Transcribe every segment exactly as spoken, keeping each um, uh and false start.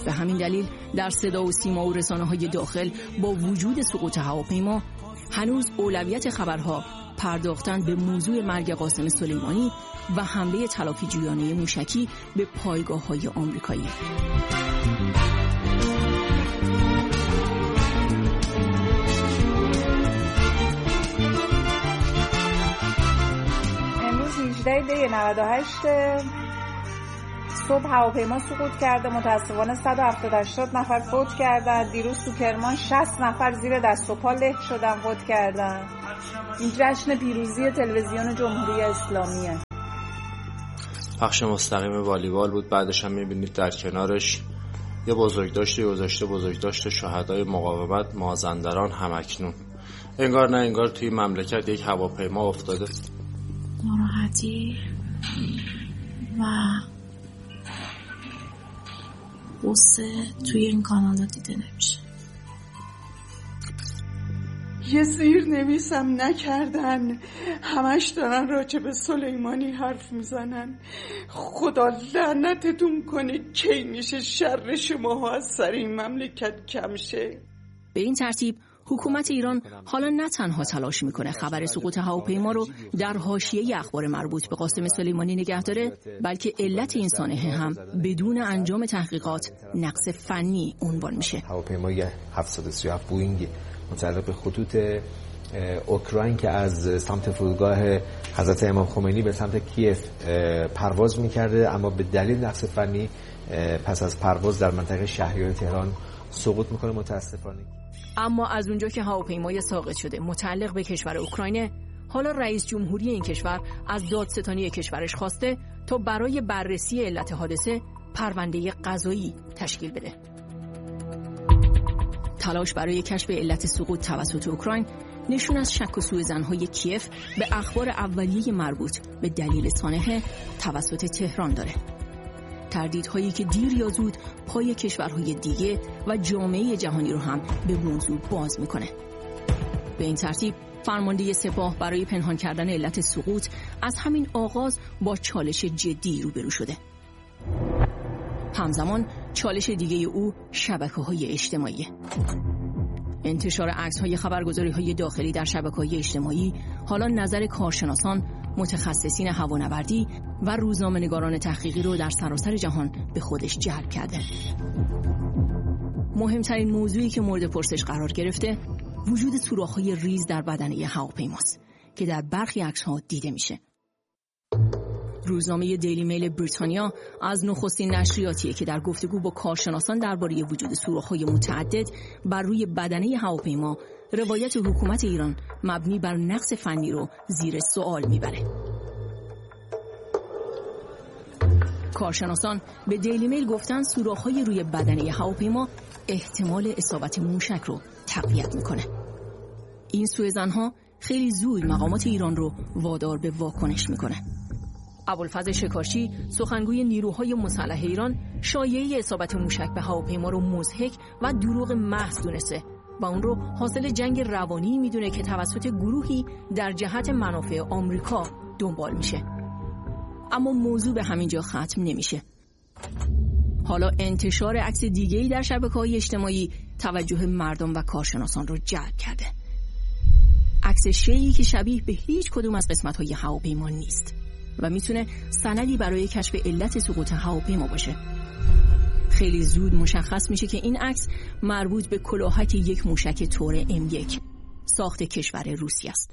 به همین دلیل در صدا و سیما و رسانه‌های داخل با وجود سقوط هواپیما هنوز اولویت خبرها پرداختن به موضوع مرگ قاسم سلیمانی و حمله تلافی جویانه موشکی به پایگاه‌های آمریکایی. امروز هجده دی نود و هشت صبح هواپیما سقوط کرده، متاسفانه صد و هفتاد هشتاد نفر فوت کردن. دیروز تو کرمان شصت نفر زیر دست و پا له شدن، فوت کردن. این جشن پیروزی تلویزیون جمهوری اسلامیه. پخش مستقیم والیبال بود. بعدش هم می‌بینید در کنارش یه بزرگداشت گذاشته، بزرگداشت شهدای مقاومت مازندران همکنون. انگار نه انگار توی مملکت یک هواپیما افتاده. ناراحتی و غصه توی این کانالا دیده نمیشه. یه زیر نویسم نکردن، همش دارن راجع به سلیمانی حرف میزنن. خدا لعنتتون کنه، کی میشه شر شماها از سر این مملکت کم شه؟ به این ترتیب حکومت ایران حالا نه تنها تلاش میکنه خبر سقوط هواپیما رو در حاشیه اخبار مربوط به قاسم سلیمانی نگه داره، بلکه علت این سانحه هم بدون انجام تحقیقات نقص فنی عنوان میشه. هواپیمای هفتصد و سی و هفت بوئینگ متعلق به خطوط اوکراین که از سمت فرودگاه حضرت امام خمینی به سمت کیف پرواز میکرده، اما به دلیل نقص فنی پس از پرواز در منطقه شهریار تهران سقوط میکنه متاسفانه. اما از اونجا که هواپیمای ساقط شده متعلق به کشور اوکراین، حالا رئیس جمهوری این کشور از دادستانی کشورش خواسته تا برای بررسی علت حادثه پرونده قضایی تشکیل بده. تلاش برای کشف علت سقوط توسط اوکراین نشون از شک و سوءظن‌های کیف به اخبار اولیه مربوط به دلیل سانحه توسط تهران داره. تردیدهایی که دیر یا زود پای کشورهای دیگه و جامعه جهانی رو هم به موضوع باز میکنه. به این ترتیب فرمانده سپاه برای پنهان کردن علت سقوط از همین آغاز با چالش جدی روبرو شده. همزمان چالش دیگه او شبکه‌های اجتماعی. انتشار عکس‌های خبرگزاری‌های داخلی در شبکه‌های اجتماعی حالا نظر کارشناسان، متخصصین هوانوردی و روزنامه‌نگاران تحقیقی رو در سراسر جهان به خودش جلب کرده. مهمترین موضوعی که مورد پرسش قرار گرفته وجود سوراخ‌های ریز در بدنه هواپیماست که در برخی عکس‌ها دیده میشه. روزنامه دیلی میل بریتانیا از نخستین نشریاتیه که در گفتگو با کارشناسان درباره وجود سوراخ‌های متعدد بر روی بدنه هواپیما روایت حکومت ایران مبنی بر نقص فنی رو زیر سوال میبره. کارشناسان به دیلی میل گفتن سوراخ‌های روی بدنه هواپیما احتمال اصابت موشک رو تقویت میکنه. این سوءظن‌ها خیلی زود مقامات ایران رو وادار به واکنش میکنه. ابوالفضل شکارچی سخنگوی نیروهای مسلح ایران شایعه اصابت موشک به هواپیما رو مضحک و دروغ محض دونسته و اون رو حاصل جنگ روانی میدونه که توسط گروهی در جهت منافع آمریکا دنبال میشه. اما موضوع به همینجا ختم نمیشه. حالا انتشار عکس دیگه‌ای در شبکه‌های اجتماعی توجه مردم و کارشناسان رو جلب کرده. عکس شیئی که شبیه به هیچ کدوم از قسمت‌های هواپیما نیست و میتونه سندی برای کشف علت سقوط هواپیما باشه. خیلی زود مشخص میشه که این عکس مربوط به کلاهک یک موشک تور ام یک ساخت کشور روسیه است.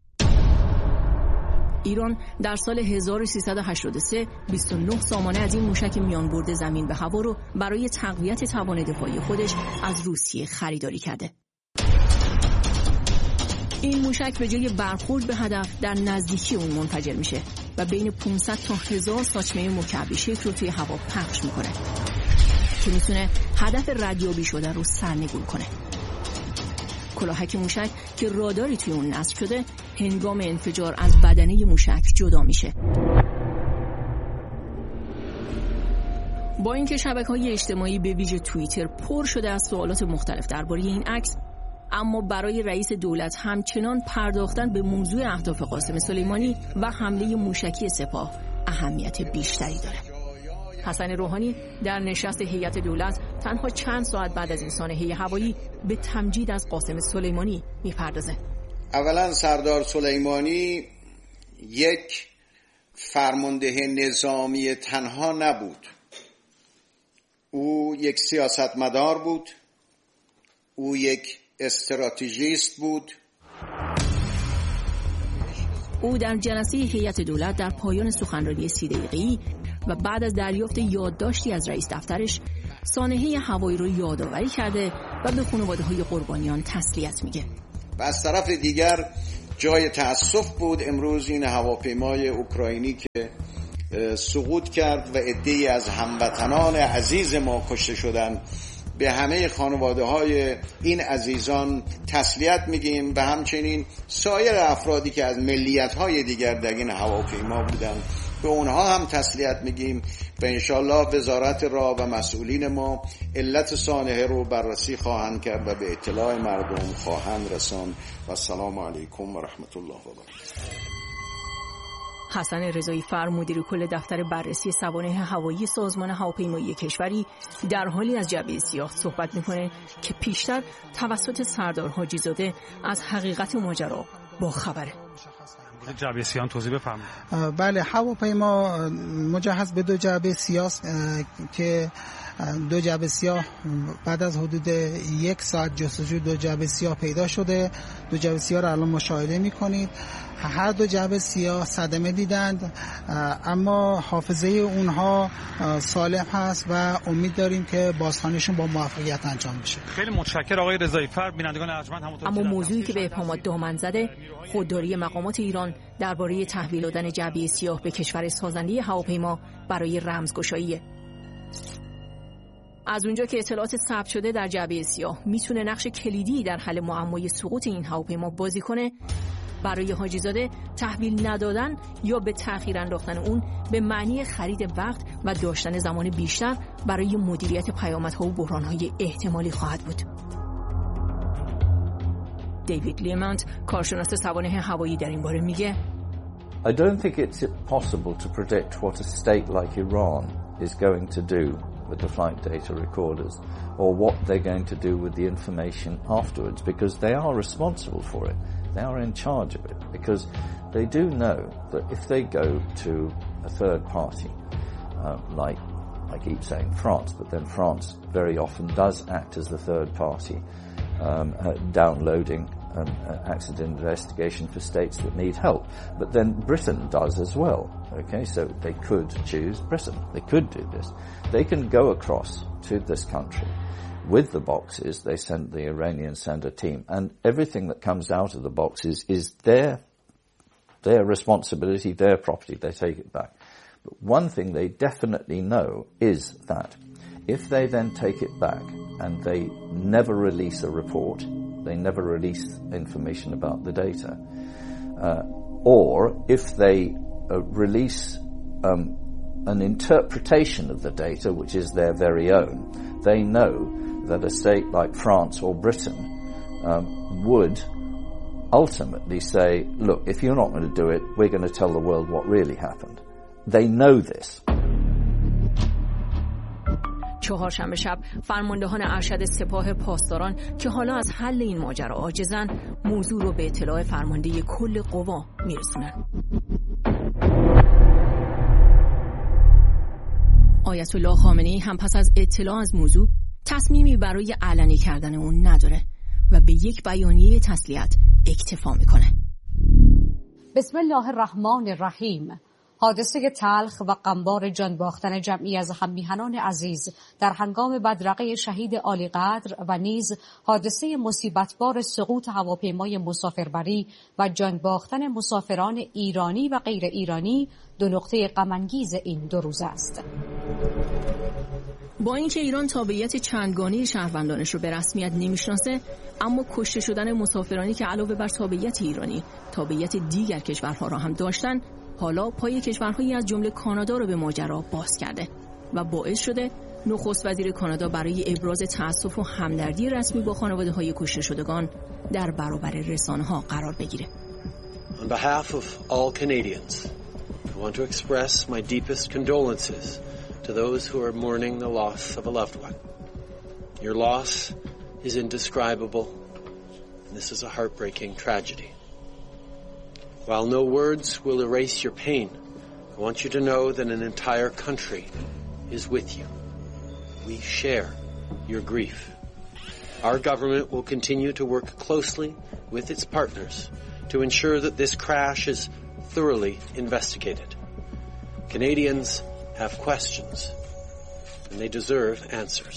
ایران در سال هزار و سیصد و هشتاد و سه بیست و نه سامانه از این موشک میانبرد زمین به هوا رو برای تقویت توان دفاعی خودش از روسیه خریداری کرده. این موشک به جای برخورد به هدف در نزدیکی اون منفجر میشه و بین پانصد تا هزار ساچمه مکعبی شکل رو توی هوا پخش میکنه که میتونه هدف ردیابی شده رو سرنگون کنه. کلاهک موشک که راداری توی اون نصب شده هنگام انفجار از بدنه موشک جدا میشه. با اینکه شبکه‌های اجتماعی به ویژه توییتر پر شده از سوالات مختلف درباره این عکس، اما برای رئیس دولت همچنان پرداختن به موضوع اهداف قاسم سلیمانی و حمله موشکی سپاه اهمیت بیشتری داره. حسن روحانی در نشست هیئت دولت تنها چند ساعت بعد از این سانحه هوایی به تمجید از قاسم سلیمانی میپردازه. اولا سردار سلیمانی یک فرمانده نظامی تنها نبود، او یک سیاستمدار بود، او یک استراتژیست بود. او در جلسه هیئت دولت در پایان سخنرانی سی دقیقه‌ای و بعد از دریافت یادداشتی از رئیس دفترش سانحه هوایی رو یادآوری کرده و به خانواده‌های قربانیان تسلیت میگه. و از طرف دیگر جای تأسف بود امروز این هواپیمای اوکراینی که سقوط کرد و عده‌ای از هموطنان عزیز ما کشته شدند. به همه خانواده های این عزیزان تسلیت میگیم و همچنین سایر افرادی که از ملیت های دیگر در این هواپیما بودند به اونها هم تسلیت میگیم و انشالله وزارت راه و مسئولین ما علت سانحه رو بررسی خواهند کرد و به اطلاع مردم خواهند رساند. و السلام علیکم و رحمت الله و برکاته. حسن رضایی فر مدیر کل دفتر بررسی سوانح هوایی سازمان هواپیمایی کشوری در حالی از جعبه سیاه صحبت میکنه که پیشتر توسط سردار حاجی زاده از حقیقت ماجرا با خبره. جعبه سیاه توضیح بفرمایید. بله، هواپیما مجهز به دو جعبه سیاه که دو جعبه سیاه بعد از حدود یک ساعت جستجو دو جعبه سیاه پیدا شده. دو جعبه سیاه را الان مشاهده می‌کنید. هر دو جعبه سیاه صدمه دیدند، اما حافظه اونها سالم هست و امید داریم که بازخوانیشون با موفقیت انجام بشه. خیلی متشکرم آقای رضایی فر. بینندگان ارجمند همونطور اما موضوعی که به ابهامات دامن زده خودداری مقامات ایران درباره تحویل دادن جعبه سیاه به کشور سازنده هواپیما برای رمزگشاییه. از اونجا که اطلاعات ثبت شده در جعبه سیاه میتونه نقش کلیدی در حل معمای سقوط این هواپیما بازی کنه، برای حاجی زاده تحویل ندادن یا به تأخیر انداختن اون به معنی خرید وقت و داشتن زمان بیشتر برای مدیریت پیامدها و بحرانهای احتمالی خواهد بود. دیوید لیمانت، کارشناس سوانح هوایی، در این باره میگه I don't think it's possible to predict what a state like Iran is going to do with the flight data recorders or what they're going to do with the information afterwards, because they are responsible for it. They are in charge of it, because they do know that if they go to a third party, uh, like I keep saying France, but then France very often does act as the third party, um, uh, downloading um, uh, accident investigation for states that need help. But then Britain does as well. Okay, so they could choose Britain. They could do this. They can go across to this country. With the boxes, they send, the Iranians send a team, and everything that comes out of the boxes is their, their responsibility, their property. They take it back. But one thing they definitely know is that if they then take it back and they never release a report, they never release information about the data, uh, or if they uh, release um, an interpretation of the data, which is their very own, they know that a state like France or Britain um, would ultimately say, look, if you're not going to do it, we're going to tell the world what really happened. They know this. چهارشنبه شب فرماندهان ارشد سپاه پاسداران که حالا از حل این ماجرا عاجزن، موضوع رو به اطلاع فرمانده کل قوا میرسونن. آیت الله خامنه‌ای هم پس از اطلاع از موضوع تصمیمی برای علنی کردن اون نداره و به یک بیانیه تسلیت اکتفا میکنه. بسم الله الرحمن الرحیم. حادثه تلخ و غمبار جان باختن جمعی از هم‌میهنان عزیز در هنگام بدرقه شهید عالی قدر و نیز حادثه مصیبتبار سقوط هواپیمای مسافربری و جان باختن مسافران ایرانی و غیر ایرانی دو نقطه غم‌انگیز این دو روز است. با اینکه ایران تابعیت چندگانه شهروندانش رو به رسمیت نمیشناسه، اما کشته شدن مسافرانی که علاوه بر تابعیت ایرانی تابعیت دیگر کشورها را هم داشتن، حالا پای کشورهایی از جمله کانادا رو به ماجرا باز کرده و باعث شده نخست وزیر کانادا برای ابراز تأسف و همدردی رسمی با خانواده‌های کشته شدگان در برابر رسانه‌ها قرار بگیره. On behalf of all Canadians, I want to express my deepest condolences to those who are mourning the loss of a loved one. Your loss is indescribable, and this is a heartbreaking tragedy. While no words will erase your pain, I want you to know that an entire country is with you. We share your grief. Our government will continue to work closely with its partners to ensure that this crash is thoroughly investigated. Canadians have questions, and they deserve answers.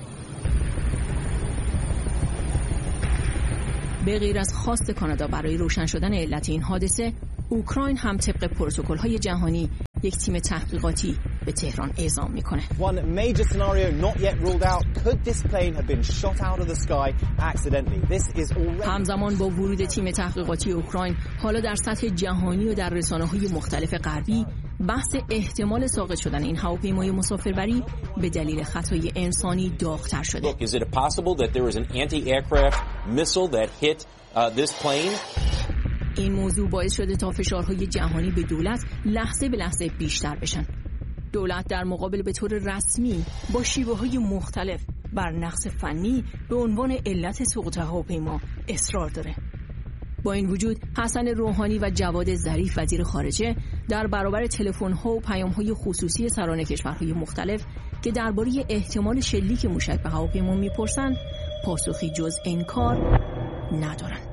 به غیر از خواست کانادا برای روشن شدن علت این حادثه، اوکراین هم طبق پروتکل‌های جهانی یک تیم تحقیقاتی به تهران اعزام میکنه. One major scenario not yet ruled out. Could this plane have been shot out of the sky accidentally? This is already... همزمان با ورود تیم تحقیقاتی اوکراین، حالا در سطح جهانی و در رسانه‌های مختلف غربی بحث احتمال ساقط شدن این هواپیمای مسافربری به دلیل خطای انسانی داغ‌تر شده. Look, is it possible that there was an anti-aircraft missile that hit uh, this plane? این موضوع باعث شده تا فشارهای جهانی به دولت لحظه به لحظه بیشتر بشن. دولت در مقابل به طور رسمی با شیوه‌های مختلف بر نقص فنی به عنوان علت سقوط هواپیما اصرار داره. با این وجود حسن روحانی و جواد ظریف وزیر خارجه در برابر تلفن‌ها و پیام‌های خصوصی سران کشورهای مختلف که درباره احتمال شلیک موشک به هواپیما می‌پرسند، پاسخی جز انکار ندارند.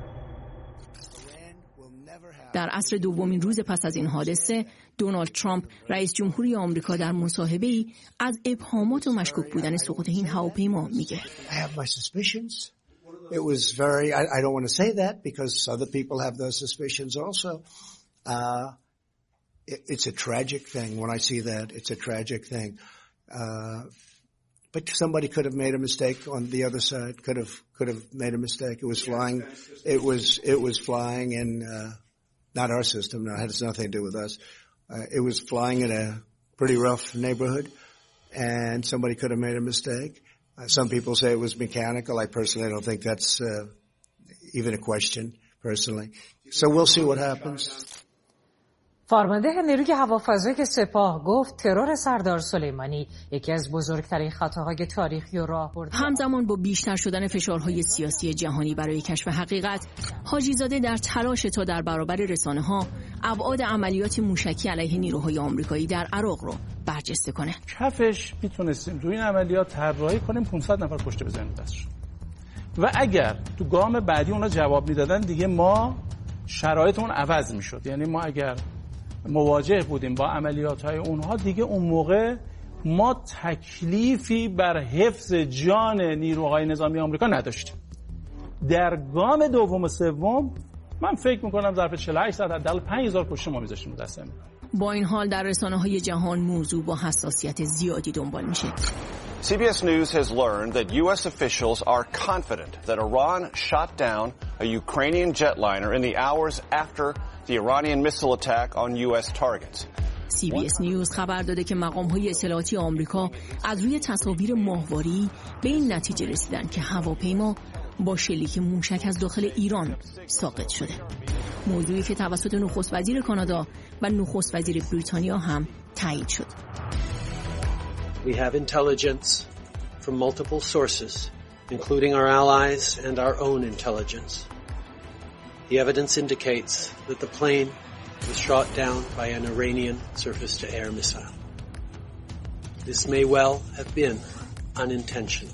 در عصر دومین روز پس از این حادثه، دونالد ترامپ رئیس جمهوری آمریکا در مصاحبه‌ای از ابهامات و مشکوک بودن سقوط این هواپیما میگه. I have my suspicions. It was very I, I don't want to say that because other people have those suspicions also. Uh, it, it's a tragic thing when I see that. It's a tragic thing. Uh, but somebody could have made a mistake on the other side. Could have could have made a mistake. It was flying. It was it was flying in uh, not our system. No, it has nothing to do with us. Uh, it was flying in a pretty rough neighborhood, and somebody could have made a mistake. Uh, some people say it was mechanical. I personally don't think that's uh, even a question, personally. So we'll see what happens. فرمانده نیروی هوافضایی سپاه گفت ترور سردار سلیمانی یکی از بزرگترین خطاهای تاریخی و راهبرد. همزمان با بیشتر شدن فشارهای سیاسی جهانی برای کشف حقیقت، حاجیزاده در تلاش تا در برابر رسانه‌ها ابعاد عملیات موشکی علیه نیروهای آمریکایی در عراق رو برجسته کنه. کفش میتونستیم تو این عملیات طراحی کنیم پانصد نفر کشته بزنیم دستشون. و اگر تو گام بعدی اونا جواب میدادن دیگه ما شرایطمون عوض میشد. یعنی ما اگر مواجه بودیم با عملیات‌های اونها دیگه اون موقع ما تکلیفی بر حفظ جان نیروهای نظامی آمریکا نداشتیم. در گام دوم و سوم من فکر می‌کنم ظرف چهل و هشت ساعت حداقل پنج هزار کشته ما می‌ذاشتیم دست امریکا. با این حال در رسانه‌های جهان موضوع با حساسیت زیادی دنبال میشه. C B S News has learned that U S officials are confident that Iran shot down a Ukrainian jetliner in the hours after the Iranian missile attack on U S targets. سی بی اس نیوز خبر داده که مقام‌های اطلاعاتی آمریکا از روی تصاویر ماهواری به این نتیجه رسیدن که هواپیما با شلیک موشک از داخل ایران ساقط شده. موضوعی که توسط نخست وزیر کانادا و نخست وزیر بریتانیا هم تایید شد. We have intelligence from multiple sources, including our allies and our own intelligence. The evidence indicates that the plane was shot down by an Iranian surface-to-air missile. This may well have been unintentional.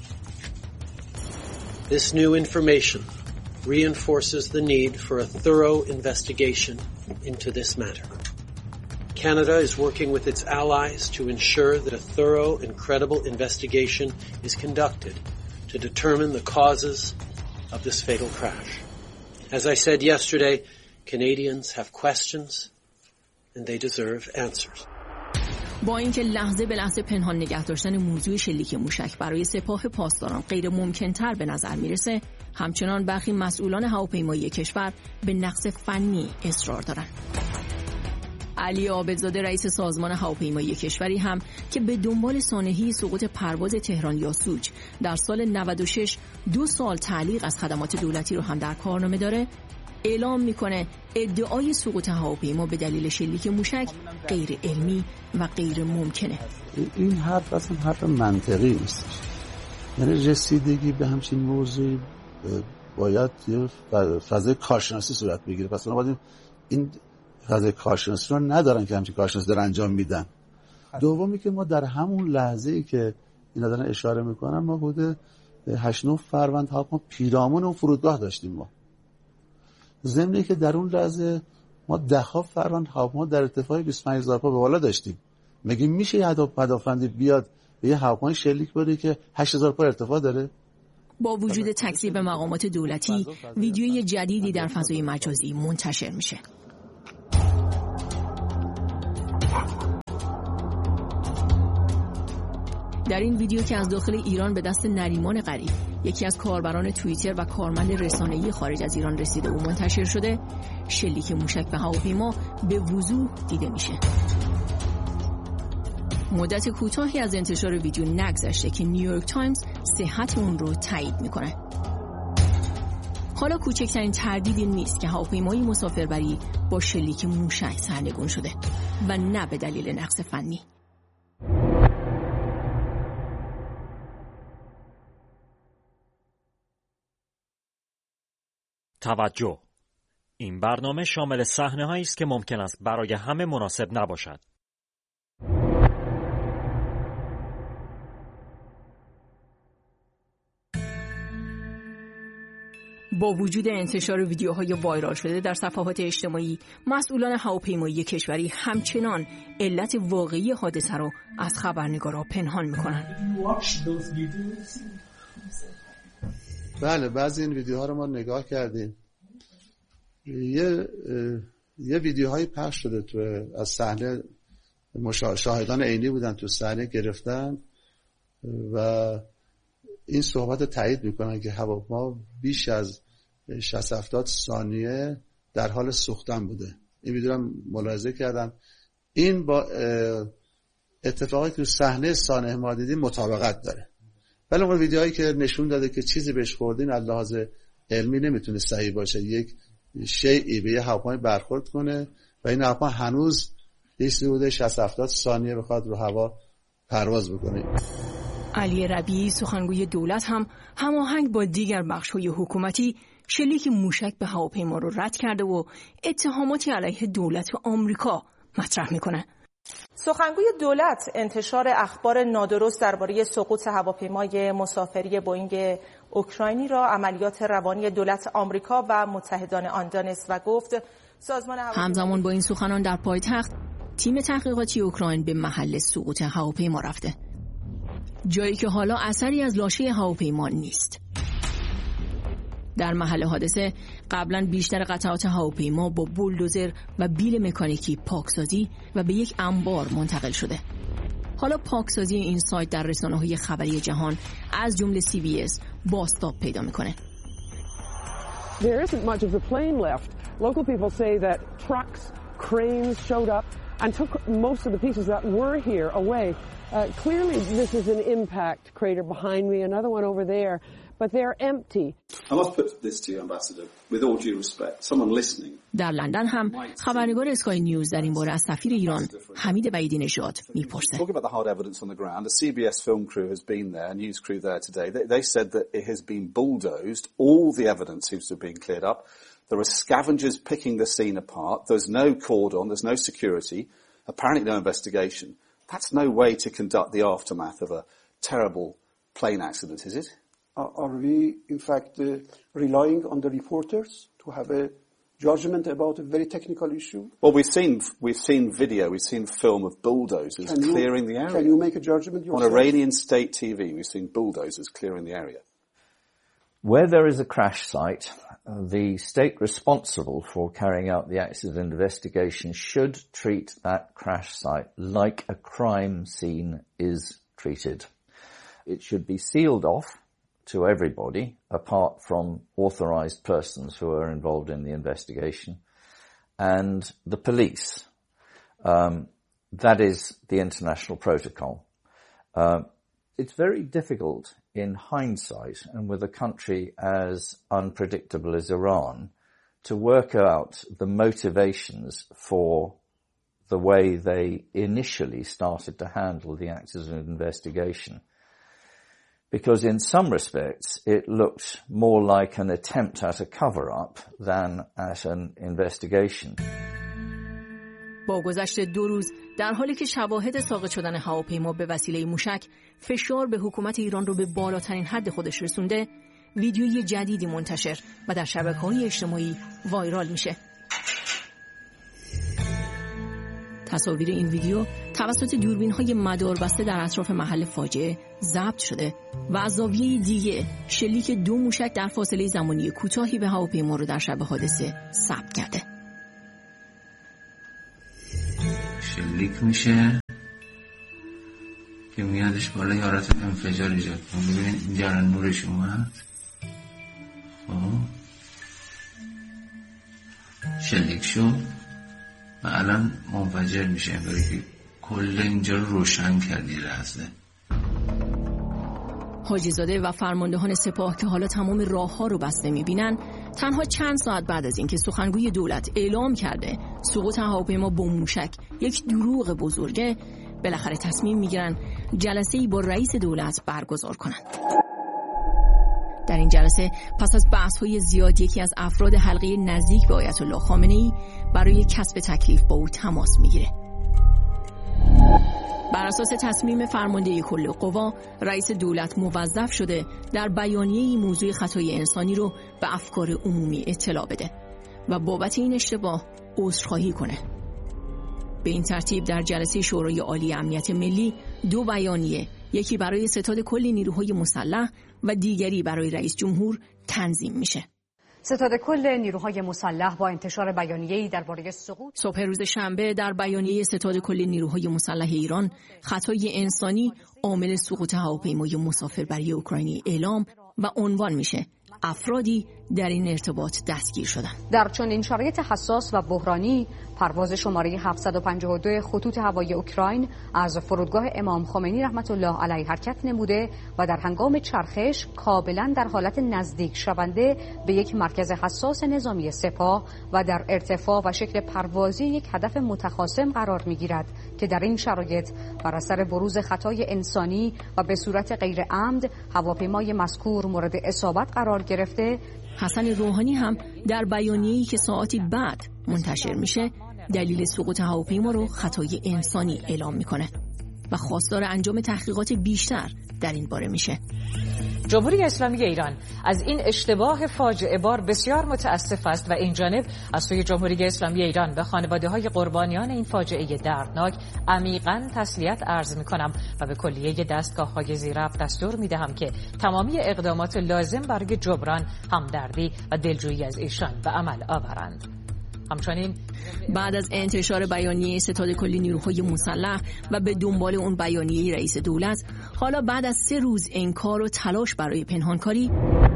This new information reinforces the need for a thorough investigation into this matter. Canada is working with its allies to ensure that a thorough and credible investigation is conducted to determine the causes of this fatal crash. As I said yesterday, Canadians have questions and they deserve answers. با اینکه لحظه به لحظه پنهان نگه داشتن موضوع شلیک موشک برای سپاه پاسداران غیر ممکن‌تر به نظر میرسه، همچنان برخی مسئولان هواپیمایی کشور به نقص فنی اصرار دارند. علی عابدزاده رئیس سازمان هواپیمایی کشوری هم که به دنبال سانحه سقوط پرواز تهران یاسوج در سال نود و شش دو سال تعلیق از خدمات دولتی رو هم در کارنامه داره، اعلام میکنه ادعای سقوط هواپیما به دلیل شلیک موشک غیر علمی و غیر ممکنه. این حرف اصلا حرف منطقی نیست. یعنی رسیدگی به همچین موضوعی باید یه فضای کارشناسی صورت بگیره. پس اونا باید این فضای کارشناسی رو ندارن که همچین کارشناسی دارن انجام میدن. دومی که ما در همون لحظه‌ای که اینا دارن اشاره میکنن ما بوده هشت نه فروند ما پیرامون اون فرودگاه داشتیم. ما ضمنی که در اون لحظه ما ده ها فروند هواپیما در ارتفاع بیست و پنج هزار پا به بالا داشتیم. مگه میشه یه هدفمندی بیاد به یه هواپیمای شلیک بده که هشت هزار پا ارتفاع داره؟ با وجود تکذیب مقامات دولتی، ویدیوی جدیدی در فضای مجازی منتشر میشه. در این ویدیو که از داخل ایران به دست نریمان غریب، یکی از کاربران توییتر و کارمند رسانه‌ای خارج از ایران رسیده و منتشر شده، شلیک موشک به هواپیما به وضوح دیده میشه. مدت کوتاهی از انتشار ویدیو نگذشته که نیویورک تایمز صحت اون رو تایید میکنه. حالا کوچکترین تردیدی نیست که هواپیمای مسافربری با شلیک موشک سرنگون شده و نه به دلیل نقص فنی. توجه! این برنامه شامل صحنه‌هایی است که ممکن است برای همه مناسب نباشد. با وجود انتشار ویدیوهای وایرال شده در صفحات اجتماعی، مسئولان هواپیمایی کشوری همچنان علت واقعی حادثه رو از خبرنگارا پنهان میکنن. بله، بعضی این ویدیوها رو ما نگاه کردیم. یه یه ویدیوهایی پخش شده تو از صحنه، شاهدان عینی بودن تو صحنه گرفتن و این صحبت تایید میکنن که هواپیما بیش از شصت هفتاد ثانیه در حال سوختن بوده. این ویدیو رو ملاحظه کردم. این با اتفاقی که صحنه سانحه ما دیدیم مطابقت داره. ولی اون ویدیوهایی که نشون داده که چیزی بهش خوردین از لحاظ علمی نمیتونه صحیح باشه. یک شیئی به یه هواپیما برخورد کنه و این هواپیما هنوز ایستی بوده شصت هفتاد ثانیه بخواد رو هوا پرواز بکنه. علی ربیعی سخنگوی دولت هم هماهنگ با دیگر بخش‌های حکومتی شلیک موشک به هواپیما رو رد کرده و اتهاماتی علیه دولت آمریکا مطرح میکنه. سخنگوی دولت انتشار اخبار نادرست درباره سقوط هواپیمای مسافری بوئینگ اوکراینی را عملیات روانی دولت آمریکا و متحدان آن دانست و گفت سازمان هواپیما... همزمان با این سخنان در پایتخت، تیم تحقیقاتی اوکراین به محل سقوط هواپیما رفته، جایی که حالا اثری از لاشه هواپیما نیست. در محل حادثه قبلا بیشتر قطعات هواپیما با بولدوزر و بیل مکانیکی پاکسازی و به یک انبار منتقل شده. حالا پاکسازی این سایت در رسانه‌های خبری جهان از جمله سی بی اس بازتاب پیدا میکنه. There isn't much of the plane left. Local people say that trucks, cranes showed up and took most of the pieces that were here away. Uh, clearly this is an impact crater behind me, another one over there, but they're empty. I must put this to you, Ambassador, with all due respect. Someone listening. در لندن هم خبرنگار اسکای نیوز در این باره از سفیر ایران حمید بعیدی نژاد میپرسه. Talking about the hard evidence on the ground, the C B S film crew has been there, a news crew there today. They, they said that it has been bulldozed. All the evidence seems to have been cleared up. There are scavengers picking the scene apart. There's no cordon, there's no security, apparently no investigation. That's no way to conduct the aftermath of a terrible plane accident, is it? Are, are we, in fact, uh, relying on the reporters to have a judgment about a very technical issue? Well, we've seen we've seen video, we've seen film of bulldozers you, clearing the area. Can you make a judgment yourself? On Iranian state T V, we've seen bulldozers clearing the area. Where there is a crash site, the state responsible for carrying out the accident investigation should treat that crash site like a crime scene is treated. It should be sealed off to everybody, apart from authorized persons who are involved in the investigation, and the police. Um, that is the international protocol. Uh, it's very difficult in hindsight, and with a country as unpredictable as Iran, to work out the motivations for the way they initially started to handle the accident investigation. Because in some respects, it looked more like an attempt at a cover-up than at an investigation. با گذشت دو روز در حالی که شواهد ساقط شدن هواپیما به وسیله موشک فشار به حکومت ایران رو به بالاترین حد خودش رسونده، ویدیوی جدیدی منتشر و در شبکه‌های اجتماعی وایرال میشه. تصاویر این ویدیو توسط دوربین‌های مداربسته در اطراف محل فاجعه ضبط شده و از زاویه دیگه شلیک دو موشک در فاصله زمانی کوتاهی به هواپیما رو در شب حادثه ثبت کرده. شلیک میشه که میادش بالا یارت انفجار ایجاد کنه. ببینید اینجا نورش اومد، خب شلیک شد و الان منفجر میشه، انگاری که کل اینجا رو روشن کردی لحظه. حاجی زاده و فرماندهان سپاه که حالا تمام راه‌ها رو بسته می‌بینن، تنها چند ساعت بعد از اینکه سخنگوی دولت اعلام کرده سقوط هواپیما با موشک یک دروغ بزرگه، بالاخره تصمیم می‌گیرن جلسه‌ای با رئیس دولت برگزار کنن. در این جلسه پس از بحث‌های زیاد یکی از افراد حلقه نزدیک به آیت الله خامنه‌ای برای کسب تکلیف با او تماس می‌گیره. بر اساس تصمیم فرمانده کل قوا، رئیس دولت موظف شده در بیانیه‌ای موضوع خطای انسانی رو به افکار عمومی اطلاع بده و بابت این اشتباه عذرخواهی کنه. به این ترتیب در جلسه شورای عالی امنیت ملی دو بیانیه، یکی برای ستاد کل نیروهای مسلح و دیگری برای رئیس جمهور تنظیم میشه. ستاد کل نیروهای مسلح با انتشار بیانیه‌ای درباره سقوط صبح روز شنبه در بیانیه ستاد کل نیروهای مسلح ایران خطای انسانی عامل سقوط هواپیمای مسافربری اوکراینی اعلام و عنوان میشه افرادی در این ارتباط دستگیر شدن. در چنین شرایط حساس و بحرانی پرواز شماره هفتصد و پنجاه و دو خطوط هوایی اوکراین از فرودگاه امام خمینی رحمت الله علیه حرکت نموده و در هنگام چرخش کاملا در حالت نزدیک شونده به یک مرکز حساس نظامی سپاه و در ارتفاع و شکل پروازی یک هدف متخاصم قرار می‌گیرد که در این شرایط بر اثر بروز خطای انسانی و به صورت غیر عمد هواپیمای مذکور مورد اصابت قرار گرفته. حسن روحانی هم در بیانیه‌ای که ساعتی بعد منتشر میشه دلیل سقوط هواپیما رو خطای انسانی اعلام میکنه و خواستار انجام تحقیقات بیشتر در این باره میشه. جمهوری اسلامی ایران از این اشتباه فاجعه بار بسیار متاسف است و این جانب از سوی جمهوری اسلامی ایران به خانواده‌های قربانیان این فاجعه دردناک عمیقاً تسلیت عرض می‌کنم و به کلیه دستگاه‌های زیررفت دستور می‌دهم که تمامی اقدامات لازم برای جبران، همدردی و دلجویی از ایشان به عمل آورند. همچنین بعد از انتشار بیانیه ستاد کل نیروهای مسلح و به دنبال اون بیانیه رئیس دولت، حالا بعد از سه روز انکار و تلاش برای پنهانکاری،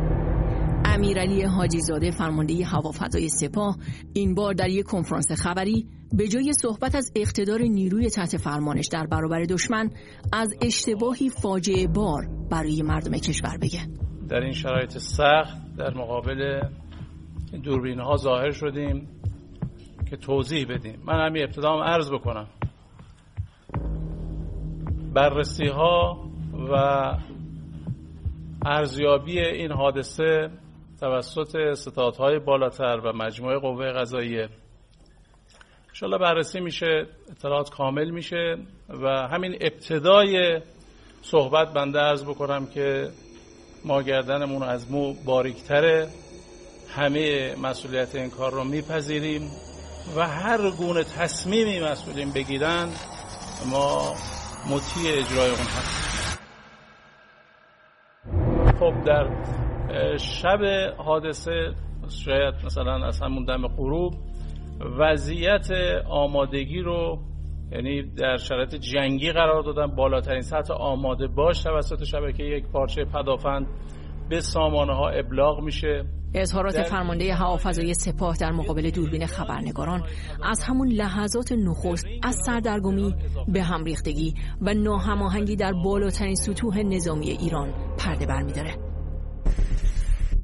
امیرعلی حاجی زاده فرمانده هوافضای سپاه این بار در یک کنفرانس خبری به جای صحبت از اقتدار نیروی تحت فرمانش در برابر دشمن، از اشتباهی فاجعه بار برای مردم کشور بگه. در این شرایط سخت در مقابل دوربین‌ها ظاهر شدیم که توضیح بدیم. من همین ابتدا هم عرض بکنم بررسی ها و ارزیابی این حادثه توسط ستادهای بالاتر و مجموعه قوه قضاییه انشالله بررسی میشه، اطلاعات کامل میشه و همین ابتدای صحبت بنده عرض بکنم که ما گردنمون از مو باریکتره، همه مسئولیت این کار رو میپذیریم و هر گونه تصمیمی مسئولین بگیرن ما مطیع اجرای اون هستیم. خب در شب حادثه شاید مثلا از همون دم غروب وضعیت آمادگی رو، یعنی در شرایط جنگی قرار دادن، بالاترین سطح آماده باش توسط شبکه یک پارچه پدافند به سامانه ها ابلاغ میشه. اظهارات فرمانده هوافضای سپاه در مقابل دوربین خبرنگاران از همون لحظات نخست از سردرگمی به هم ریختگی و ناهماهنگی در بالاترین سطوح نظامی ایران پرده برمی‌داره. در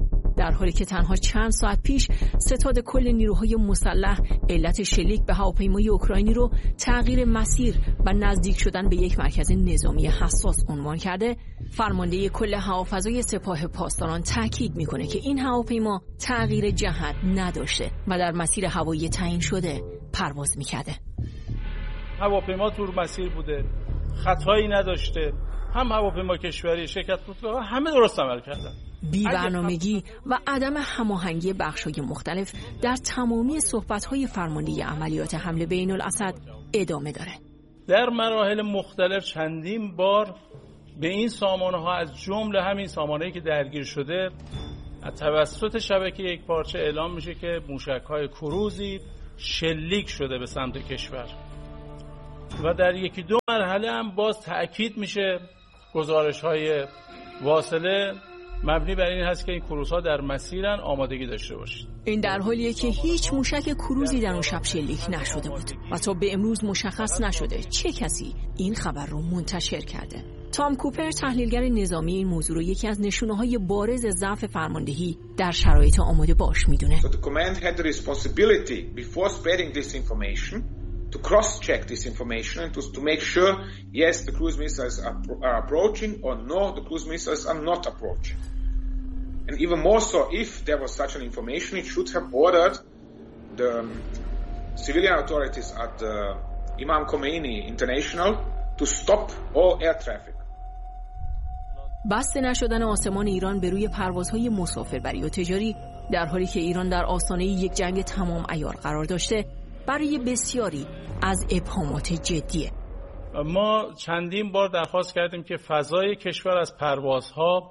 در حالی که تنها چند ساعت پیش ستاد کل نیروهای مسلح علت شلیک به هواپیمای اوکراینی رو تغییر مسیر و نزدیک شدن به یک مرکز نظامی حساس عنوان کرده، فرمانده کل هوافضای سپاه پاسداران تاکید میکنه که این هواپیما تغییر جهت نداشته و در مسیر هوایی تعیین شده پرواز میکرده. هواپیما تو مسیر بوده، خطایی نداشته، هم هواپیما کشوری شرکت خودروها همه درست عمل کردن. بی‌برنامگی و عدم هماهنگی بخش‌های مختلف در تمامی صحبت‌های فرمانده عملیات حمله بین الاسد ادامه داره. در مراحل مختلف چندین بار به این سامانه‌ها از جمله همین سامانه‌ای که درگیر شده از توسط شبکه یک پارچه اعلام میشه که موشک‌های کروزی شلیک شده به سمت کشور و در یکی دو مرحله هم باز تأکید میشه گزارش‌های واصله مبنی بر این هست که این کروزها در مسیرن، آمادگی داشته باشید. این در حالیه که هیچ موشک کروزی در اون شب شلیک نشده بود و تا به امروز مشخص نشده چه کسی این خبر رو منتشر کرده. تام کوپر تحلیلگر نظامی این موضوع رو یکی از نشونه‌های بارز ضعف فرماندهی در شرایط آماده باش میدونه. So the command had the responsibility before spreading this information to cross-check this information and to, to make sure, yes, the cruise missiles are, are approaching, or no, the cruise missiles are not approaching. And even more so, if there was such an information, it should have ordered the um, civilian authorities at the Imam Khomeini International to stop all air traffic. بسته نشدن آسمان ایران به روی پروازهای مسافربری و تجاری در حالی که ایران در آستانه یک جنگ تمام عیار قرار داشته برای بسیاری از ابهامات جدیه. ما چندین بار درخواست کردیم که فضای کشور از پروازها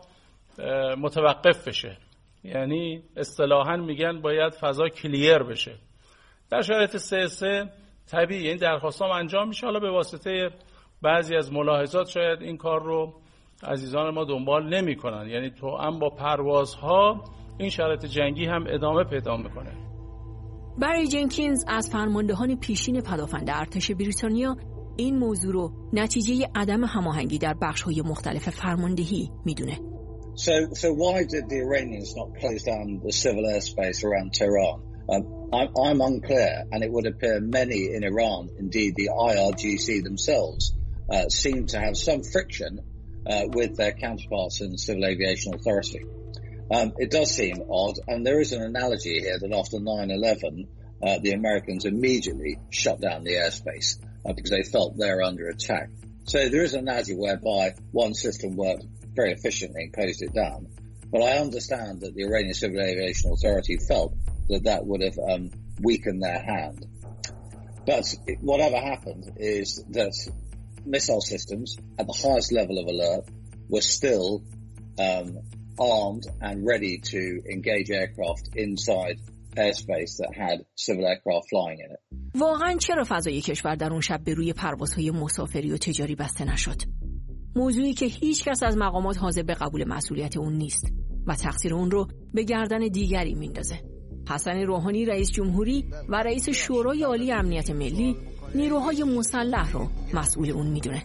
متوقف بشه، یعنی اصطلاحاً میگن باید فضا کلیر بشه. در شرایط سه سه طبیعی این درخواست هم انجام میشه، حالا به واسطه بعضی از ملاحظات شاید این کار رو عزیزان ما دنبال نمی کنن، یعنی تو هم با پروازها این شرایط جنگی هم ادامه پیدا میکنه. بری جنکینز از فرماندهان پیشین پدافند ارتش بریتانیا این موضوع رو نتیجه عدم هماهنگی در بخش‌های مختلف فرماندهی میدونه. So, so why did the Iranians not close down the civil airspace around Tehran? Um, I'm, I'm unclear, and it would appear many in Iran, indeed the I R G C themselves, uh, seem to have some friction uh, with their counterparts in the Civil Aviation Authority. Um, it does seem odd, and there is an analogy here that after nine eleven, uh, the Americans immediately shut down the airspace uh, because they felt they were under attack. So there is an analogy whereby one system worked very efficiently and closed it down. But I understand that the Iranian Civil Aviation Authority felt that that would have um, weakened their hand. But it, whatever happened is that missile systems at the highest level of alert were still um, armed and ready to engage aircraft inside airspace that had civil aircraft flying in it. واقعاً چرا فضای کشور در اون شب به روی پروازهای مسافری و تجاری بسته نشد؟ موضوعی که هیچ کس از مقامات حاضر به قبول مسئولیت اون نیست و تقصیر اون رو به گردن دیگری میندازه. حسن روحانی رئیس جمهوری و رئیس شورای عالی امنیت ملی نیروهای مسلح رو مسئول اون میدونه.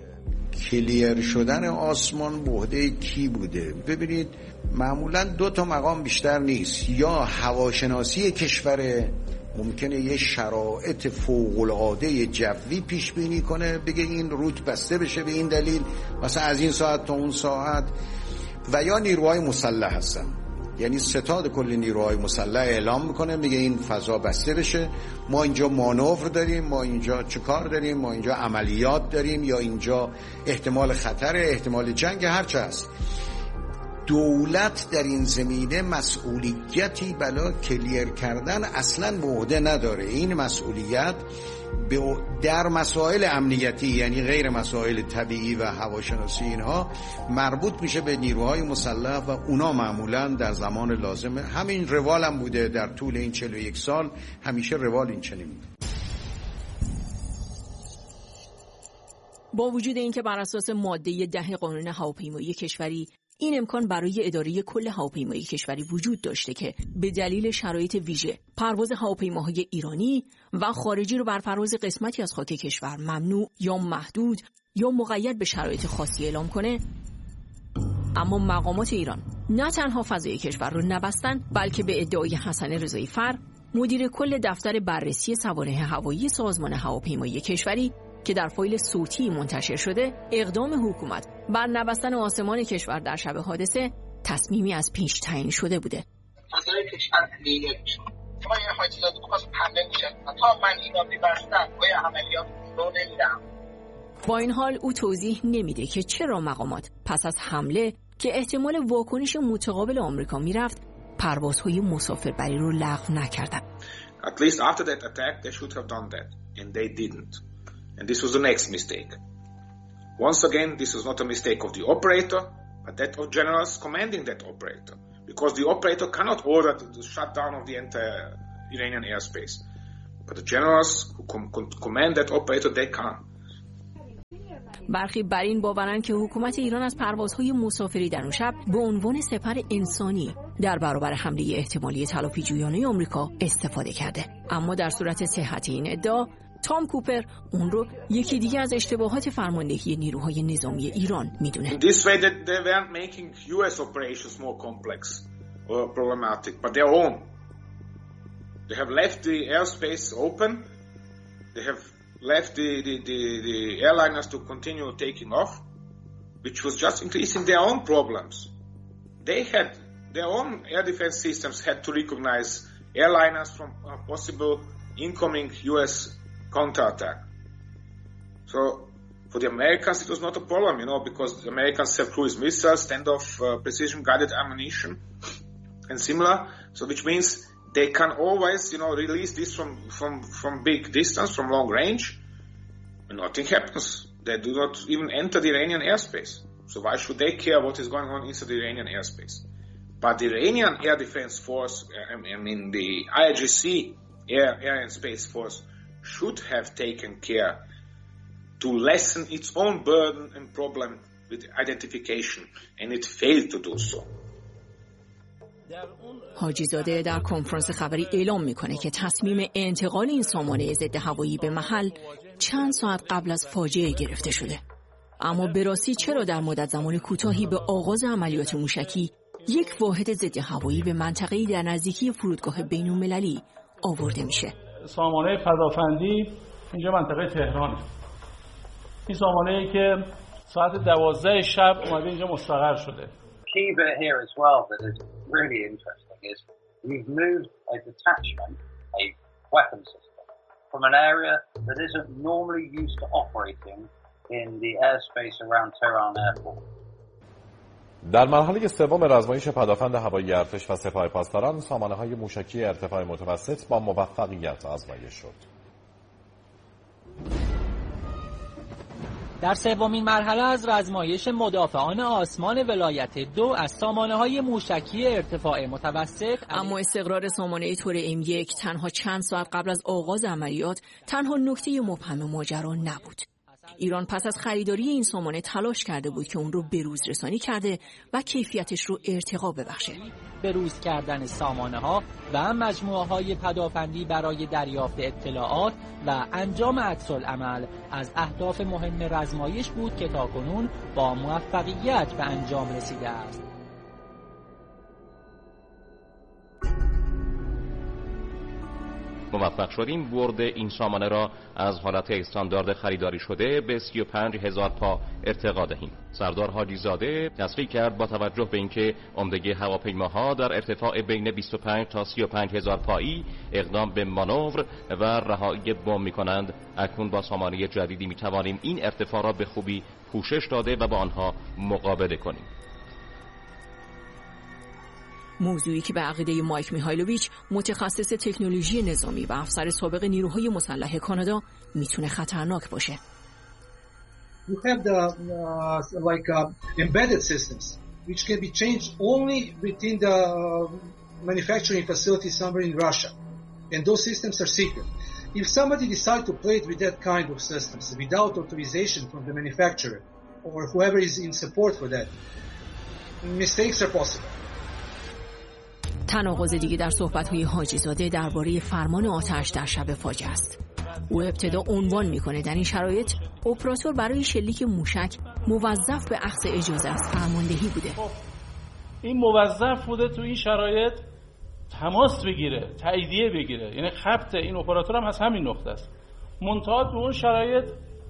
کلیر شدن آسمان به عهده کی بوده؟ ببینید معمولا دو تا مقام بیشتر نیست، یا هواشناسی کشور ممکنه یه شرایط فوق‌العاده جوی پیش بینی کنه، بگه این روت بسته بشه به این دلیل، مثلا از این ساعت تا اون ساعت، و یا نیروهای مسلح هستن، یعنی ستاد کل نیروهای مسلح اعلام میکنه میگه این فضا بسته بشه، ما اینجا مانور داریم، ما اینجا چه کار داریم، ما اینجا عملیات داریم، یا اینجا احتمال خطر، احتمال جنگ، هرچه هست. دولت در این زمینه مسئولیتی بلا کلیر کردن اصلا به عهده نداره. این مسئولیت در مسائل امنیتی، یعنی غیر مسائل طبیعی و هواشناسی، اینها مربوط میشه به نیروهای مسلح و اونا معمولا در زمان لازم. همین روال هم بوده در طول این چهل و یک سال، همیشه روال این چنین بوده. با وجود اینکه بر اساس ماده ده قانون هواپیمایی کشوری این امکان برای اداره کل هواپیمایی کشوری وجود داشته که به دلیل شرایط ویژه پرواز هواپیماهای ایرانی و خارجی رو بر فراز قسمتی از خاک کشور ممنوع یا محدود یا مقید به شرایط خاصی اعلام کنه، اما مقامات ایران نه تنها فضای کشور رو نبستن، بلکه به ادعای حسن رضایی فر، مدیر کل دفتر بررسی سوانح هوایی سازمان هواپیمایی کشوری که در فایل صوتی منتشر شده، اقدام حکومت بر نبستن آسمان کشور در شب حادثه تصمیمی از پیش تعیین شده بوده. فضای کشور لیله میشه. ما یه حاجیزاده بخواست حمله میشه. تا من اینا میبستم باید عملیات رو نمیدم. با این حال او توضیح نمیده که چرا مقامات پس از حمله که احتمال واکنش متقابل آمریکا میرفت، پروازهای مسافربری رو لغو نکردن. At least after that attack they should have done that and they didn't. And this was the next mistake. Once again, this was not a mistake of the operator, but that of generals commanding that operator. Because the operator cannot order the shutdown of the entire Iranian airspace. But the generals who com- command that operator, they can. برخی بر این باورند که حکومت ایران از پروازهای مسافری در اون شب به عنوان سپر انسانی در برابر حمله احتمالی تلافیجویانه آمریکا استفاده کرده. اما در صورت صحت این ادعا، تام کوپر اون رو یکی دیگه از اشتباهات فرماندهی نیروهای نظامی ایران میدونه. This way that they weren't making U S operations more complex or problematic, but their own. They have left the airspace open. They have left the, the, the, the airliners to continue taking off, which was just increasing their own problems. They had their own air defense systems had to recognize airliners from a possible incoming U S counterattack. So for the Americans it was not a problem, you know, because the Americans have cruise missiles, standoff uh, precision guided ammunition and similar, so which means they can always, you know, release this from, from, from big distance, from long range, and nothing happens. They do not even enter the Iranian airspace. So why should they care what is going on inside the Iranian airspace? But the Iranian Air Defense Force, I mean the I R G C, Air, Air and Space Force, should have taken care to lessen its own burden and problem with identification, and it failed to do so. حاجیزاده در کنفرانس خبری اعلام میکنه که تصمیم انتقال این سامانه ضد هوایی به محل چند ساعت قبل از فاجعه گرفته شده. اما به راستی چرا در مدت زمان کوتاهی به آغاز عملیات موشکی یک واحد ضد هوایی به منطقه‌ای در نزدیکی فرودگاه بین‌المللی آورده میشه؟ سامانه پدافندی اینجا منطقه تهرانه. این سامانه‌ای که ساعت دوازده شب اومده اینجا مستقر شده. Key bit here as well that is really interesting is we've moved a detachment, a weapon system, from an area that isn't normally used to operating in the airspace around Tehran Airport. در مرحله سوم رزمایش پدافند هوایی ارتش و سپاه پاسداران، سامانه‌های موشکی ارتفاع متوسط با موفقیت آزمایش شد. در سومین مرحله از رزمایش مدافعان آسمان ولایت دو از سامانه‌های موشکی ارتفاع متوسط، اما استقرار سامانه تور ام یک تنها چند ساعت قبل از آغاز عملیات تنها نکته مبهم ماجرا نبود. ایران پس از خریداری این سامانه تلاش کرده بود که اون رو بروز رسانی کرده و کیفیتش رو ارتقا ببخشه. بروز کردن سامانه‌ها و مجموعه‌های پدافندی برای دریافت اطلاعات و انجام عکس‌العمل از اهداف مهم رزمایش بود که تاکنون با موفقیت به انجام رسیده است. موفق شدیم برد این سامانه را از حالت استاندارد خریداری شده به سی و پنج هزار پا ارتقا دهیم. سردار حاجی زاده تصریح کرد با توجه به اینکه عمدگی هواپیماها در ارتفاع بین بیست و پنج تا سی و پنج هزار پایی اقدام به مانور و رهایی بمب می‌کنند، اکنون با سامانه جدیدی می‌توانیم این ارتفاع را به خوبی پوشش داده و با آنها مقابله کنیم. موضوعی که به عقیده مایک میهایلوویچ، متخصص تکنولوژی نظامی و افسر سابق نیروهای مسلح کانادا، میتونه خطرناک باشه. You have the uh, like uh, embedded systems which can be changed only within the manufacturing facility somewhere in Russia, and those systems are secret. If somebody decide to play it with that kind of systems without authorization from the manufacturer or whoever is in support for that, mistakes are possible. تناقض دیگه در صحبت‌های حاجی زاده درباره فرمان آتش در شب فاجعه است. او ابتدا عنوان میکنه در این شرایط اپراتور برای شلیک موشک موظف به اخذ اجازه از فرماندهی بوده. این موظف بوده تو این شرایط تماس بگیره، تاییدیه بگیره، یعنی خط این اپراتور هم از همین نقطه است. منتها تو اون شرایط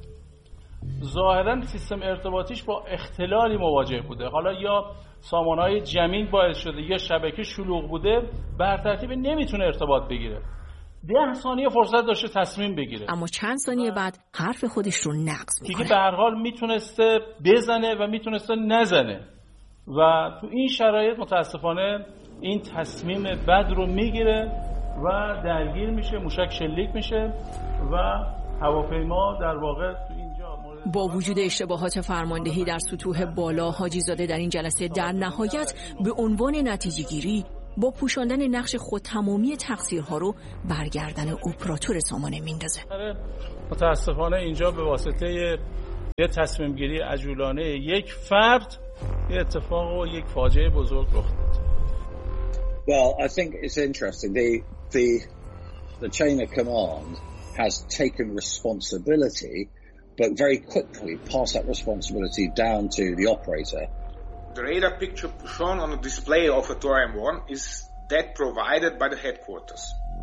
ظاهرا سیستم ارتباطیش با اختلالی مواجه بوده. حالا یا سامانه‌های جمینگ باعث شده یا شبکه شلوغ بوده، بر ترتیب نمیتونه ارتباط بگیره. ده ثانیه فرصت داشته تصمیم بگیره، اما چند ثانیه بعد حرف خودش رو نقض میکنه. دیگه به هر حال میتونسته بزنه و میتونسته نزنه و تو این شرایط متاسفانه این تصمیم بد رو میگیره و درگیر میشه، موشک شلیک میشه و هواپیما در واقع تو اینجا مورد... با وجود اشتباهات فرماندهی در سطوح بالا، حاجی زاده در این جلسه در نهایت به عنوان نتیجه گیری با پوشاندن نقش خود تمامی تقصیرها رو برگردن اپراتور سامانه میندازه. متاسفانه اینجا به واسطه یه تصمیم گیری عجولانه یک فرد یه اتفاق و یک فاجعه بزرگ رخ داد. Well, I think it's interesting. The the the chain of command has taken responsibility, but very quickly passed that responsibility down to the operator. The radar picture shown on the display of a Thorium one is that provided by the headquarters.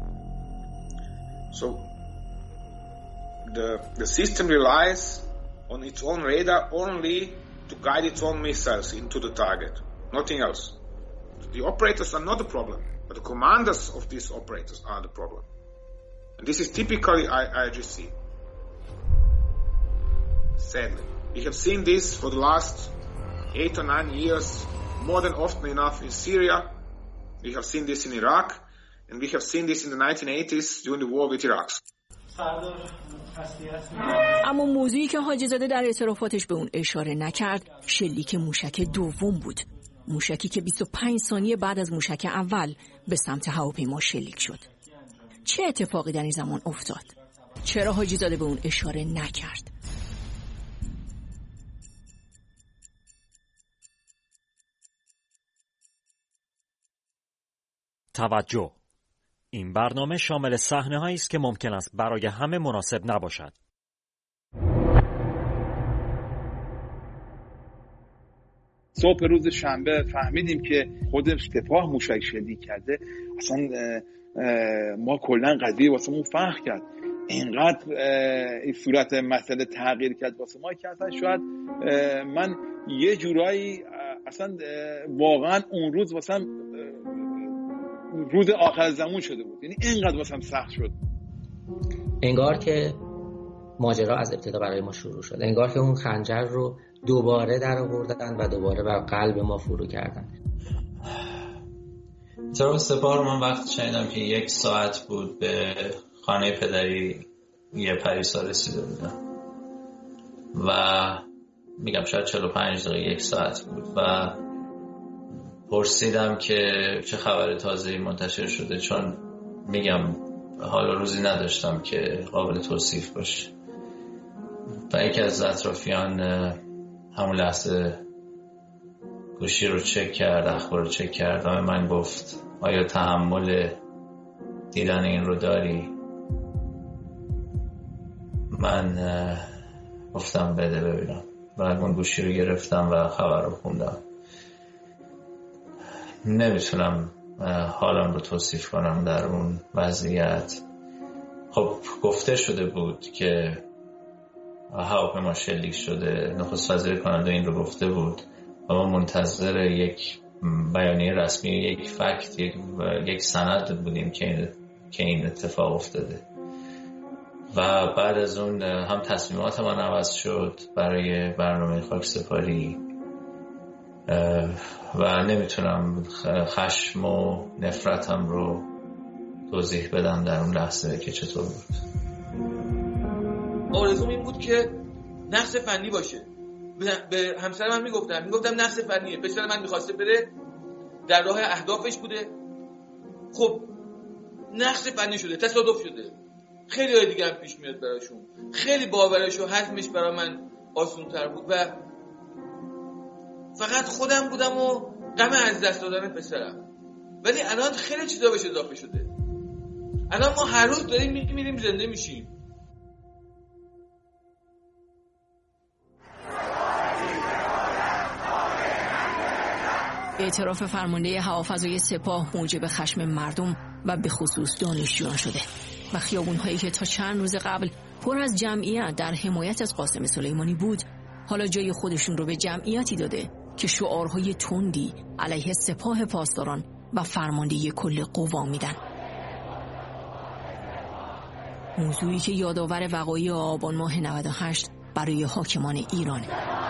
So the the system relies on its own radar only to guide its own missiles into the target, nothing else. The operators are not the problem, but the commanders of these operators are the problem. And this is typically I R G C. Sadly, we have seen this for the last eight or nine years, more than often enough in Syria. We have seen this in Iraq, and we have seen this in the nineteen eighties during the war with Iraq. اما موضوعی که حاجی زاده در اعترافاتش به اون اشاره نکرد شلیک موشک دوم بود. موشکی که بیست و پنج ثانیه بعد از موشک اول به سمت هواپیما شلیک شد. چه اتفاقی در این زمان افتاد؟ چرا حاجی زاده به اون اشاره نکرد؟ توجه! این برنامه شامل صحنه‌هایی است که ممکن است برای همه مناسب نباشد. صبح روز شنبه فهمیدیم که خود سپاه موشک شلیک کرده. اصلا ما کلا قضیه واسه مون فرق کرد. اینقدر این صورت مسئله تغییر کرد واسه ما که اصلا شاید من یه جورایی اصلا واقعا اون روز واسه روز آخر زمان شده بود. یعنی اینقدر واسه سخت شد. انگار که ماجرا از ابتدا برای ما شروع شد. انگار که اون خنجر رو دوباره در آوردن و دوباره بر قلب ما فرو کردن. طرف سپاه رو من وقت شنیدم که یک ساعت بود به خانه پدری یه پریسا رسیده بودم و میگم شاید چهل و پنج دقیقه یک ساعت بود و پرسیدم که چه خبر تازه‌ای منتشر شده، چون میگم حالا روزی نداشتم که قابل توصیف باشه. و یکی از اطرافیان همون لحظه گوشی رو چک کرد، اخبار رو چک کرد و من گفت آیا تحمل دیدن این رو داری؟ من گفتم بده ببینم. بعد من گوشی رو گرفتم و خبر رو خوندم. نمیتونم حالم رو توصیف کنم در اون وضعیت. خب گفته شده بود که هواپیما شلیک شده، نخست وزیر کانادا این رو گفته بود و ما منتظر یک بیانیه رسمی، یک فکت، یک, یک سند بودیم که این, که این اتفاق افتاده. و بعد از اون هم تصمیمات من عوض شد برای برنامه خاکسپاری و نمیتونم خشم و نفرتم رو توضیح بدم در اون لحظه که چطور بود. آرزوم این بود که نقص فنی باشه. به همسرم هم میگفتم میگفتم نقص فنیه، پسر من میخواسته بره در راه اهدافش بوده، خب نقص فنی شده، تصادف شده. خیلی های دیگه هم پیش میاد براشون، خیلی باورش و حتمش برای من آسون تر بود و فقط خودم بودم و غم از دست دادن پسرم. ولی الان خیلی چیزا بهش اضافه شده. الان ما هر روز داریم میریم زنده میشیم. اعتراف فرمانده هوافضای سپاه موجب خشم مردم و به خصوص دانشجویان شده و خیابون‌هایی که تا چند روز قبل پر از جمعیت در حمایت از قاسم سلیمانی بود، حالا جای خودشون رو به جمعیتی داده که شعارهای تندی علیه سپاه پاسداران و فرمانده کل قوا میدن. موضوعی که یادآور وقایع آبان ماه نود و هشت برای حاکمان ایرانه.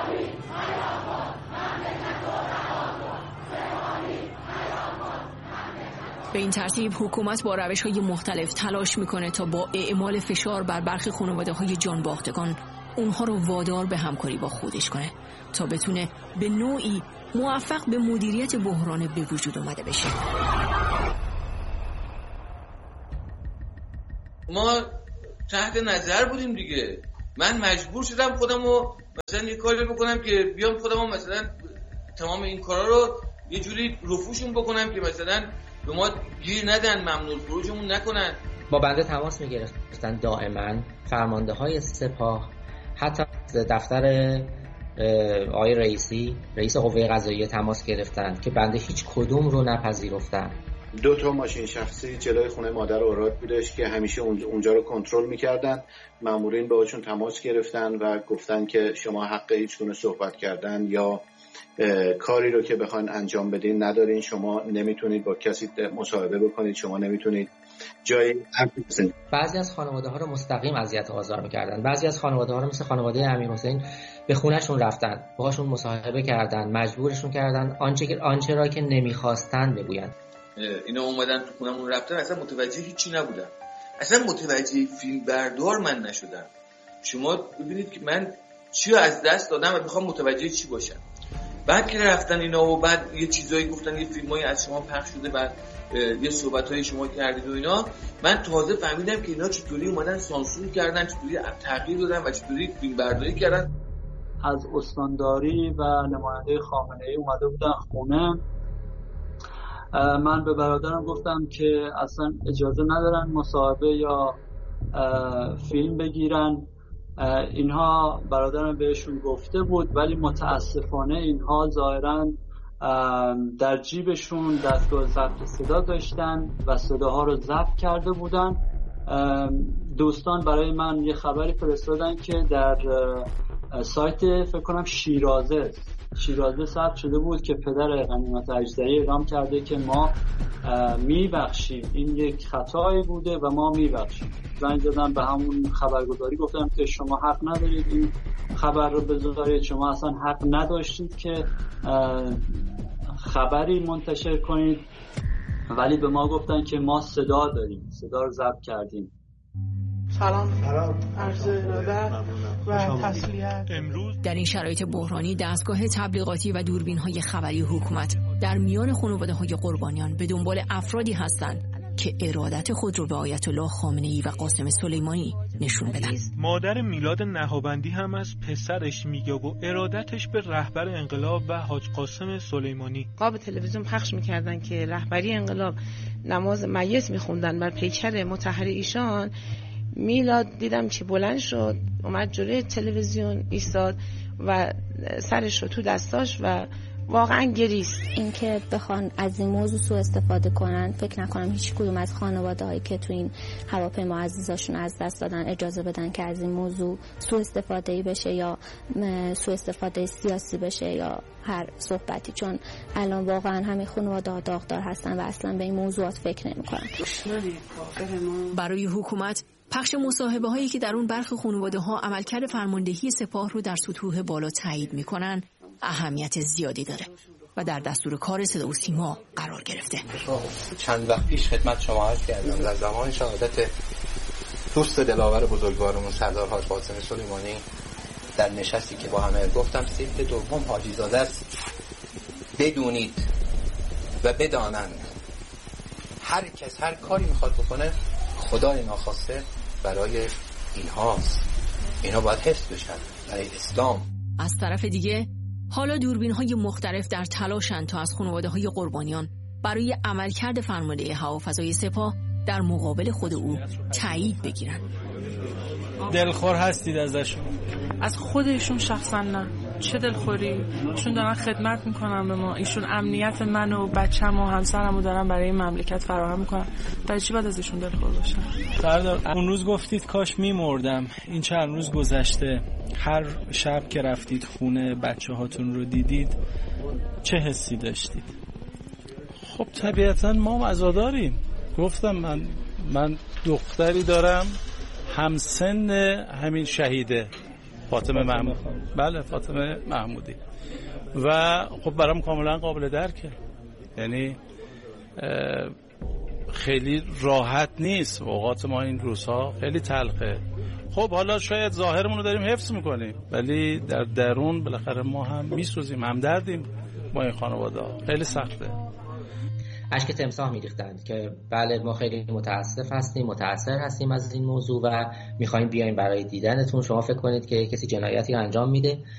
به این ترتیب حکومت با روش‌های مختلف تلاش میکنه تا با اعمال فشار بر برخی خانواده‌های جانباختگان اونها رو وادار به همکاری با خودش کنه تا بتونه به نوعی موفق به مدیریت بحران به وجود اومده بشه. ما تحت نظر بودیم دیگه. من مجبور شدم خودم رو مثلا یه کاری بکنم که بیام خودم رو مثلا تمام این کارا رو یه جوری رفوشون بکنم که مثلا به ما گیر ندن، ممنوع خروجمون نکنن. با بنده تماس میگرفتن دائما فرمانده های سپاه، حتی دفتر آقای رئیسی رئیس قوه قضاییه تماس گرفتن که بنده هیچ کدوم رو نپذیرفتن. دو تا ماشین شخصی جلوی خونه مادر اوراد بودش که همیشه اونجا رو کنترل میکردن. مامورین باهاشون تماس گرفتن و گفتن که شما حق هیچ گونه صحبت کردن یا کاری رو که بخواین انجام بدین ندارین. شما نمیتونید با کسی مصاحبه بکنید، شما نمیتونید جای حرف بزنید. بعضی از خانواده ها رو مستقیم اذیت و آزار میکردن. بعضی از خانواده ها رو مثل خانواده امیرحسین به خونهشون رفتن، باهاشون مصاحبه کردن، مجبورشون کردن آنچه آنچه را که نمیخواستن بگویند. اینا اومدن تو خونمون رفتن، اصلا متوجه هیچی نبودن، اصلا متوجه فیلم بردار من نشدم. شما ببینید که من چی رو از دست دادم و میخوام متوجه چی باشم. بعد که رفتن اینا و بعد یه چیزایی گفتن، یه فیلمایی از شما پخش شده، بعد یه صحبتایی شما کردید و اینا، من تازه فهمیدم که اینا چطوری اومدن سانسور کردن، چطوری تغییر دادن و چطوری فیلم برداری کردن. از استانداری و نماینده خامنه‌ای اومده بودن خونه. من به برادرم گفتم که اصلا اجازه ندارن مصاحبه یا فیلم بگیرن. اینها برادرم بهشون گفته بود، ولی متاسفانه اینها ظاهراً در جیبشون دستگاه ضبط صدا داشتن و صداها رو ضبط کرده بودن. دوستان برای من یه خبری فرستادن که در سایت فکر کنم شیرازه شیرازه ثبت شده بود که پدر غنیمت اجزایی اعلام کرده که ما میبخشیم، این یک خطایی بوده و ما میبخشیم. زنگ زدم به همون خبرگزاری، گفتم که شما حق ندارید این خبر رو بذارید، شما اصلا حق نداشتید که خبری منتشر کنید، ولی به ما گفتن که ما صدا داریم، صدا رو ضبط کردیم. سلام، عرض ارادت و تسلیت. امروز در این شرایط بحرانی دستگاه تبلیغاتی و دوربین‌های خبری حکومت در میان خانواده‌های قربانیان به دنبال افرادی هستند که ارادت خود رو به آیت الله خامنه‌ای و قاسم سلیمانی نشون بدن. مادر میلاد نهابندی هم از پسرش میگه و ارادتش به رهبر انقلاب و حاج قاسم سلیمانی. قاب تلویزیون پخش میکردن که رهبری انقلاب نماز میت میخوندن بر پیکر مطهر ایشان. میلاد دیدم که بلند شد، اومد جلوی تلویزیون ایستاد و سرش رو تو دستاش و واقعا گریست. این که بخوان از این موضوع سوء استفاده کنن، فکر نکنم هیچ کدوم از خانواده هایی که تو این هواپیما عزیزاشون از دست دادن اجازه بدن که از این موضوع سوء استفاده بشه یا سوء استفاده سیاسی بشه یا هر صحبتی، چون الان واقعا همین خانواده ها داغدار هستن و اصلا به این موضوعات فکر نمی‌کنن. برای حکومت پخش مصاحبه هایی که در اون برخی خانواده ها عملکرد فرماندهی سپاه رو در سطوح بالا تایید میکنن اهمیت زیادی داره و در دستور کار صدا و سیما قرار گرفته. چند وقت پیش خدمت شما عرض کردم در زمان شهادت دوست دلاور بزرگوارمون سردار حاج قاسم سلیمانی در نشستی که با همه گفتم سیفت دوم حاجی زاده است. بدونید و بدانند هر کس هر کاری میخواد بکنه خدای ناخواسته برای اینهاست، اینا باید حفظ بشن برای اسلام. از طرف دیگه حالا دوربین‌های مختلف در تلاشن تا از خانواده‌های قربانیان برای عملکرد فرمانده هوافضای سپاه در مقابل خود او تایید بگیرن. دلخور هستید ازشون؟ از خودشون شخصا نه، چه دلخوری، چون دارن خدمت میکنن به ما، ایشون امنیت من و بچه‌م و همسرم رو دارن برای این مملکت فراهم میکنن، برای چی باید از ایشون دلخور باشن؟ سردار اون روز گفتید کاش میمردم، این چند روز گذشته هر شب که رفتید خونه بچه هاتون رو دیدید چه حسی داشتید؟ خب طبیعتا ما عزاداریم. گفتم من من دختری دارم همسن همین شهیده فاطمه محمود. بله فاطمه محمودی. و خب برام کاملا قابل درکه، یعنی خیلی راحت نیست، اوقات ما این روزها خیلی تلخه. خب حالا شاید ظاهرمون رو داریم حفظ میکنیم ولی در درون بالاخره ما هم میسوزیم، همدردیم با این خانواده ها. خیلی سخته. اشک تمساح میریختند که بله ما خیلی متاسف هستیم، متاثر هستیم از این موضوع و میخوایم بیایم برای دیدنتون. شما فکر کنید که کسی جنایتی انجام میده